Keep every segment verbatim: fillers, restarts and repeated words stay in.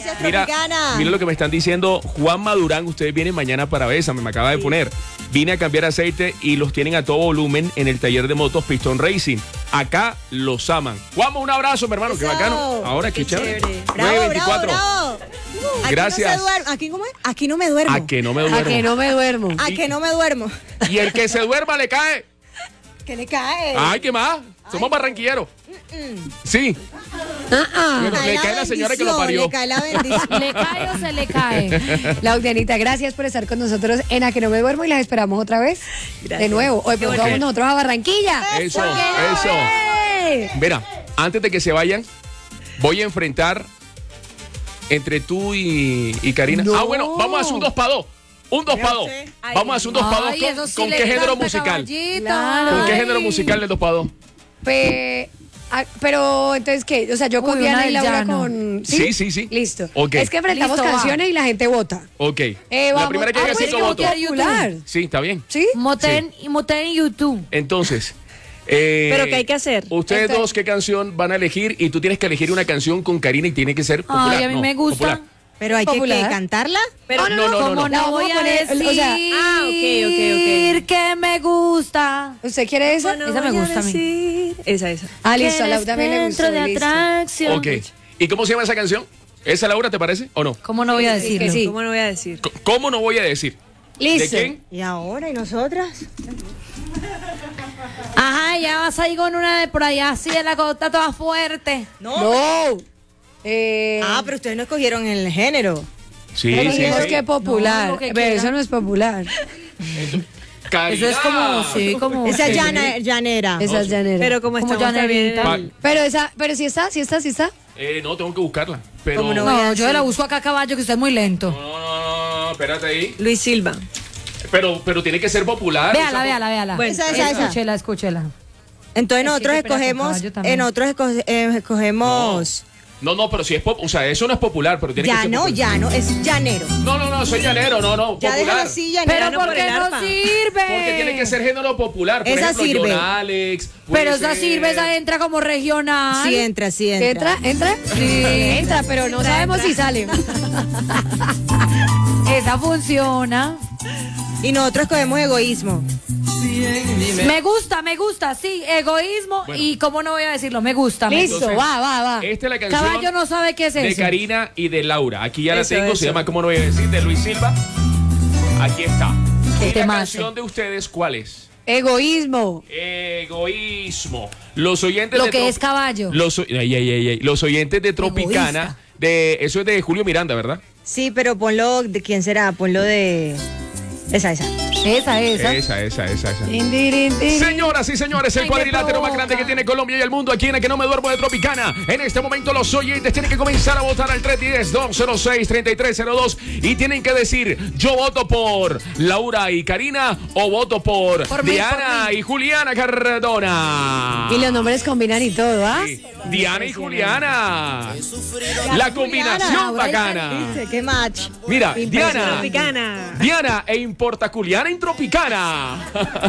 Gracias, Mira, Tropicana. mira lo que me están diciendo. Juan Madurán, ustedes vienen mañana para Bésame, me acaba de poner. Vine a cambiar aceite y los tienen a todo volumen en el taller de motos Pistón Racing. Acá los aman. Juanma, un abrazo, mi hermano, Eso. qué bacano. Ahora, qué, Qué chévere. chévere. nueve Bravo, veinticuatro. bravo, bravo. Aquí Gracias. No se duerme. ¿Aquí cómo es? Aquí no me duermo. A que no me duermo. A que no me duermo. A que no me duermo. Y el que se duerma le cae. ¿Qué le cae? Ay, ¿qué más? Somos barranquilleros. Sí. Ah, ah. Bueno, le cae la señora que lo parió. Le cae la bendición. ¿Le cae o se le cae? Laudianita, gracias por estar con nosotros en A que no me duermo y las esperamos otra vez. Gracias. De nuevo. Hoy bueno. vamos nosotros a Barranquilla. Eso, ¿Por qué no, eso. eh? Mira, antes de que se vayan, voy a enfrentar entre tú y, y Karina. No. Ah, bueno, vamos a hacer un dos para dos. Un dos para dos. Vamos a hacer un dos para dos. Ay, ¿Con, eso sí con le qué género encanta, musical? caballito. Claro. ¿Con qué Ay. género musical del dos para dos? Pe- ah, pero entonces, ¿qué? O sea, yo con Uy, Diana una y del Laura llano. con... Sí, sí, sí. Listo. Ok. Es que enfrentamos Listo, va. canciones y la gente vota. Ok. Eh, La vamos. primera que Ah, llega pues cinco yo votos. voto popular. Sí, está bien. ¿Sí? Moten, y moten en YouTube. Entonces. eh, ¿Pero qué hay que hacer? Ustedes Esto- dos, ¿qué canción van a elegir? Y tú tienes que elegir una canción con Karina y tiene que ser popular. Ay, a mí No, me gusta. popular. Pero hay que, Popular. ¿qué, cantarla. no, no, no, no, ¿Cómo no. no, La vamos voy a a poner, decir o sea- Ah, ok, ok, ok. que me gusta? ¿Usted quiere esa? Esa me gusta a mí. Esa, esa. Ah, listo, Que a Laura eres también le gustó. centro de listo. atracción. Ok. ¿Y cómo se llama esa canción? ¿Esa, Laura, te parece o no? ¿Cómo no voy a Sí, decirlo? que sí. ¿Cómo no voy a decir? C- ¿Cómo no voy a decir? Listo. ¿De quién? ¿Y ahora? ¿Y nosotras? Ajá, ya vas ahí con una de por allá, así de la gota toda fuerte. No. Eh, Ah, pero ustedes no escogieron el género. Sí, pero sí, dijimos sí. que popular. No, lo que pero quiera. eso no es popular. Karina. Eso es como, sí, como... Esa sí. es llana- llanera. Esa es llanera. Pero como Como estamos llanerita. también... Pa- Pero esa, pero si está, si está, si está. Eh, no, tengo que buscarla. Pero... ¿Cómo no? no, voy a No, yo decir. la busco acá a caballo, que usted es muy lento. no, no, no, espérate ahí. Luis Silva. Pero, pero tiene que ser popular. Véala, esa- véala, véala. Bueno, esa, esa, esa. Escúchela, escúchela. Entonces Es que nosotros qué pena con escogemos, caballo también. en otros esco- eh, escogemos... No, no, pero si es pop, o sea, eso no es popular, pero tiene que Ya ser no, popular. ya no, es llanero. No, no, no, soy llanero, no, no, Ya popular. déjalo así, llanero. Pero no ¿por por qué el no arpa. sirve? Porque tiene que ser género popular. Por Esa ejemplo, sirve. John Alex. puede Pero esa ser- sirve, esa entra como regional. Sí entra, sí entra. ¿Entra? ¿Entra? Sí. Entra, pero no sabemos si sale. Esa funciona. Y nosotros escogemos egoísmo. Me gusta, me gusta, sí, egoísmo. Bueno. Y cómo no voy a decirlo, me gusta. me Listo, Entonces, va, va, va. Esta es la canción Caballo no sabe qué es de eso. Karina y de Laura. Aquí ya la Eso, tengo, eso. se llama ¿Cómo no voy a decir? De Luis Silva. Aquí está. Qué ¿Y la temazo. canción de ustedes cuál es? Egoísmo. Egoísmo. Los oyentes Lo de que Trop- es caballo. Los, o- ay, ay, ay, ay. Los oyentes de Tropicana, Egoísta. de eso es de Julio Miranda, ¿verdad? Sí, pero ponlo, ¿de quién será? Ponlo de... Esa, esa. Esa, esa. Esa, esa, esa, esa. Tin, tirin, tirin. Señoras y señores, el Ay, cuadrilátero me más grande que provoca. tiene Colombia y el mundo aquí en el que no me duermo de Tropicana. En este momento los oyentes tienen que comenzar a votar al tres uno cero, dos cero seis, tres tres cero dos y tienen que decir, yo voto por Laura y Karina o voto por, Por mí, Diana por mí. y Juliana Cardona. Y los nombres combinan y todo, ¿ah? Sí, Diana y Juliana. La combinación Laura y bacana. ¿Viste? ¿Qué match? Mira, Diana. Tropicana. Diana e importa Juliana en Tropicana.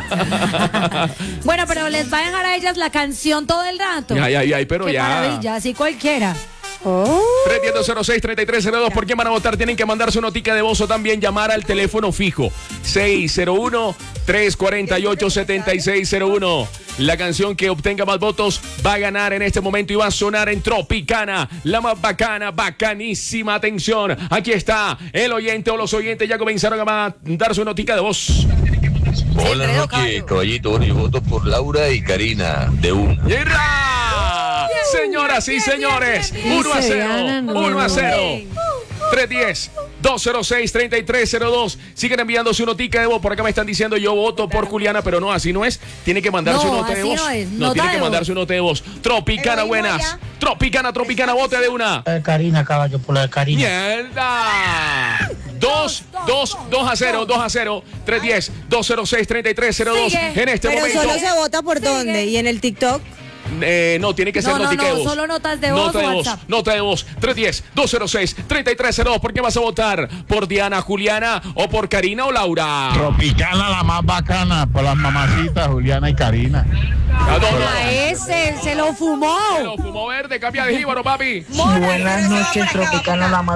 Bueno, pero les va a dejar a ellas la canción todo el rato. Ay, ay, ay, pero Qué ya. maravilla, así cualquiera. Oh. tres uno cero, cero seis, tres tres cero dos. ¿Por qué van a votar? Tienen que mandar su notica de voz o también llamar al teléfono fijo seis cero uno, tres cuatro ocho, siete seis cero uno. La canción que obtenga más votos va a ganar en este momento y va a sonar en Tropicana. La más bacana, bacanísima. Atención, aquí está el oyente o los oyentes ya comenzaron a mandar su notica de voz. Buenas noches, caballito. Bueno, yo voto por Laura y Karina de un. ¡Yerra! Señoras y señores, uno a Se cero, ganan, uno a no. cero. tres uno cero, dos cero seis, tres tres cero dos. Siguen enviando su notica de voz. Por acá me están diciendo yo voto por Juliana, pero no, así no es. Tiene que mandar No, su nota de así voz. no es. No, Nota tiene de que mandar voz. su nota de voz. Tropicana, Egoísmo buenas. ya. Tropicana, Tropicana, vote de una. La de Karina, caballo, por la de Karina. ¡Mierda! dos, dos, dos a cero, dos a cero. tres uno cero, dos cero seis, tres tres cero dos. Sigue. En este Pero momento. solo se vota por Sigue. dónde. ¿Y en el TikTok? Eh, no, tiene que ser No, no, notica no, de voz. solo notas de voz Nota de o voz, WhatsApp. nota de voz. tres uno cero, dos cero seis, tres tres cero dos. ¿Por qué vas a votar? ¿Por Diana, Juliana o por Karina o Laura? Tropicana, la más bacana, por las mamacitas, Juliana y Karina. ¿A dónde? A ese se lo fumó. Se lo fumó verde, cambia de jíbaro, papi. Buenas noches, Tropicana, la